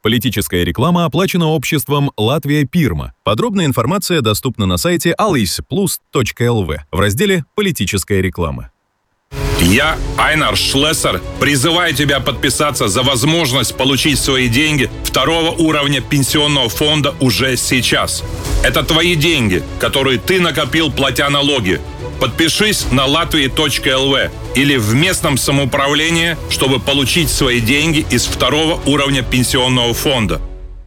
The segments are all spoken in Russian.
Политическая реклама оплачена обществом «Латвия Пирма». Подробная информация доступна на сайте alysplus.lv в разделе «Политическая реклама». Я, Айнар Шлессер, призываю тебя подписаться за возможность получить свои деньги второго уровня пенсионного фонда уже сейчас. Это твои деньги, которые ты накопил, платя налоги. Подпишись на latvia.lv или в местном самоуправлении, чтобы получить свои деньги из второго уровня пенсионного фонда.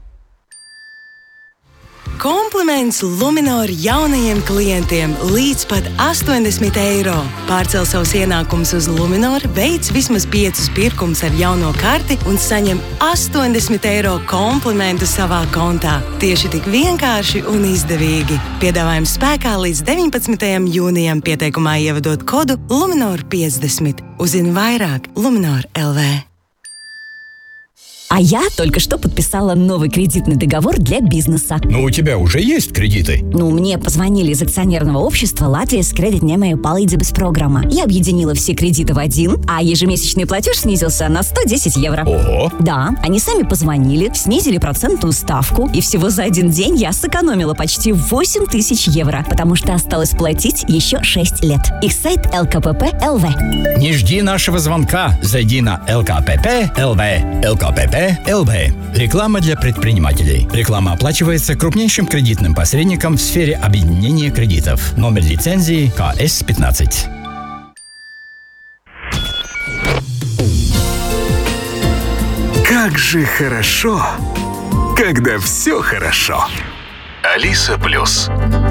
Kompliments Luminor jaunajiem klientiem līdz pat 80 eiro. Pārcel savus ienākumus uz Luminor, veic vismaz 5 pirkumus ar jauno karti un saņem 80 eiro komplimentu savā kontā. Tieši tik vienkārši un izdevīgi. Piedāvājums spēkā līdz 19. jūnijam, pieteikumā ievadot kodu Luminor 50. Uzzini vairāk Luminor LV. А я только что подписала новый кредитный договор для бизнеса. Но у тебя уже есть кредиты? Мне позвонили из акционерного общества Латвijas кредитņēmēju palīdzības программа. Я объединила все кредиты в один, а ежемесячный платеж снизился на 110 евро. Ого! Да, они сами позвонили, снизили процентную ставку, и всего за один день я сэкономила почти 8000 евро, потому что осталось платить еще 6 лет. Их сайт LKPP.LV. Не жди нашего звонка. Зайди на LKPP.LV. LKPP.LV. Реклама для предпринимателей. Реклама оплачивается крупнейшим кредитным посредником в сфере объединения кредитов. Номер лицензии КС-15. Как же хорошо, когда все хорошо. Алиса Плюс.